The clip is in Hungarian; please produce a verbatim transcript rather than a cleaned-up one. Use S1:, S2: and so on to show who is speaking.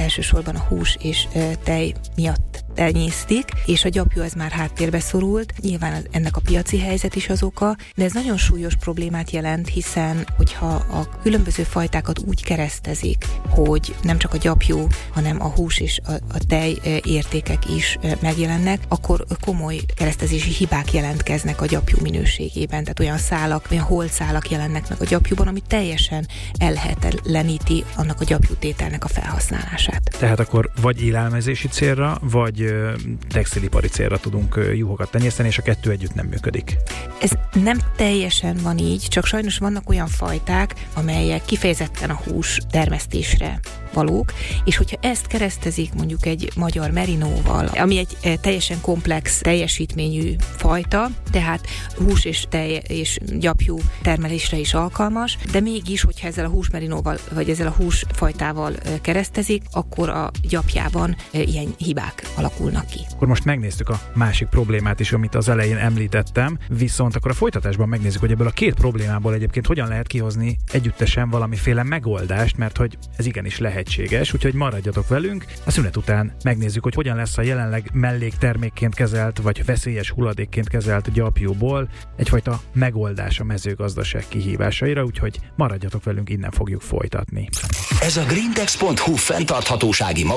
S1: elsősorban a hús és tej miatt tenyésztik, és a gyapjú ez már háttérbe szorult. Nyilván ennek a piaci helyzet is az oka, de ez nagyon súlyos problémát jelent, hiszen hogyha a különböző fajtákat úgy keresztezik, hogy nem csak a gyapjú, hanem a hús és a, a tej értékek is megjelennek, akkor komoly keresztezési hibák jelentkeznek a gyapjú minőségében. Tehát olyan szálak, olyan holtszálak jelennek meg a gyapjúban, ami teljesen ellehetetleníti annak a gyapjútételnek a felhasználását.
S2: Tehát akkor vagy élelmezési célra, vagy textilipari célra tudunk juhokat tenyészteni, és a kettő együtt nem működik.
S1: Ez nem teljesen van így, csak sajnos vannak olyan fajták, amelyek kifejezetten a hús termesztésre valók, és hogyha ezt keresztezik mondjuk egy magyar merinóval, ami egy teljesen komplex teljesítményű fajta, tehát hús és tej és gyapjú termelésre is alkalmas, de mégis, hogyha ezzel a húsmerinóval, vagy ezzel a húsfajtával keresztezik, akkor a gyapjában ilyen hibák alakulnak ki.
S2: Akkor most megnéztük a másik problémát is, amit az elején említettem, viszont akkor a folytatásban megnézzük, hogy ebből a két problémából egyébként hogyan lehet kihozni együttesen valamiféle megoldást, mert hogy ez igenis lehetséges, úgyhogy maradjatok velünk. A szünet után megnézzük, hogy hogyan lesz a jelenleg melléktermékként kezelt, vagy veszélyes hulladékként kezelt gyapjúból egyfajta megoldás a mezőgazdaság kihívásaira, úgyhogy maradjatok velünk, innen fogjuk folytatni.
S3: Ez a Greentex pont hu fenntarthatósági